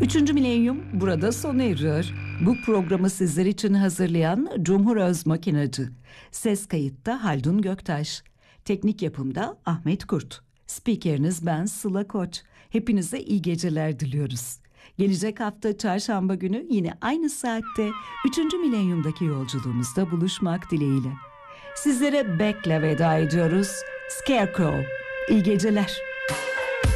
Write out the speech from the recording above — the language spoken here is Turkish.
Üçüncü milenyum burada sona eriyor. Bu programı sizler için hazırlayan Cumhur Özmakinacı. Ses kayıtta Haldun Göktaş. Teknik yapımda Ahmet Kurt. Spikeriniz ben Sıla Koç. Hepinize iyi geceler diliyoruz. Gelecek hafta çarşamba günü yine aynı saatte 3. milenyumdaki yolculuğumuzda buluşmak dileğiyle. Sizlere Beck'le veda ediyoruz. Scarecrow. İyi geceler.